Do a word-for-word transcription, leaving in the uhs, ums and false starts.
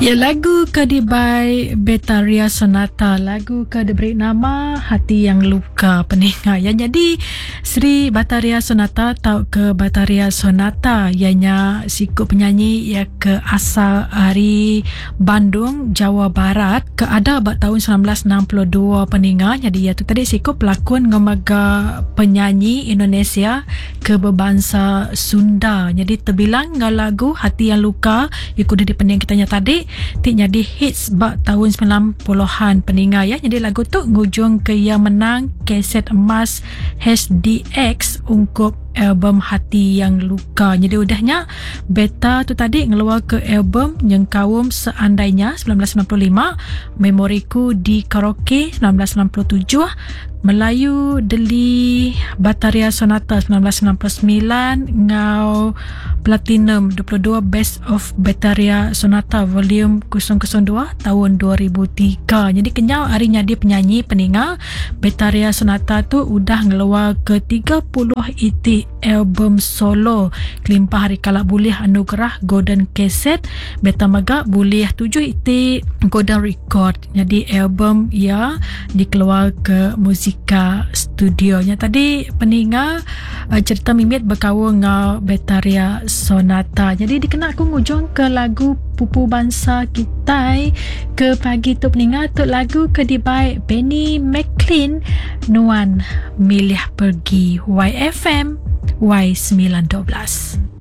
Ya, lagu Kedibai Betaria Sonata, lagu ke diberi nama Hati Yang Luka Peningat. Ya, jadi Sri Bataria Sonata atau ke Bataria Sonata ianya siku penyanyi ya ke asal dari Bandung, Jawa Barat, ke ada pada tahun sembilan belas enam puluh dua peningat. Jadi ya tu tadi siku pelakon ngemaga penyanyi Indonesia ke berbangsa Sunda. Jadi terbilang dengan lagu Hati Yang Luka ikut dari pening kitanya tadi ti jadi hits bak tahun sembilan puluhan peningat ya. Jadi lagu tu ngujung ke yang menang kaset emas H D X ungkup album Hati Yang Luka. Jadi udahnya Beta tu tadi ngeluar ke album Yang Kawum Seandainya sembilan belas sembilan puluh lima, Memoriku di Karaoke sembilan belas sembilan puluh tujuh, Melayu Deli Bataria Sonata sembilan belas sembilan puluh sembilan, ngau Platinum dua puluh dua Best of Bataria Sonata Volume kosong kosong dua tahun dua ribu tiga. Jadi kenyau harinya dia penyanyi peningat Bataria Sonata tu udah ngeluar ke tiga puluh iti album solo. Kelimpah hari kalak boleh anugerah Golden Cassette, Beta Maga boleh tujuh iti Golden Record. Jadi album ya dikeluar ke Musika Studionya. Tadi peningat uh, cerita mimit berkawal dengan Bataria Sonata. Jadi dikenal aku ngujung ke lagu Pupu Bangsa Kita ke pagi tu peningat tu lagu Kedibai Benny McLean Nuan Milih Pergi Y F M Y sembilan dua belas.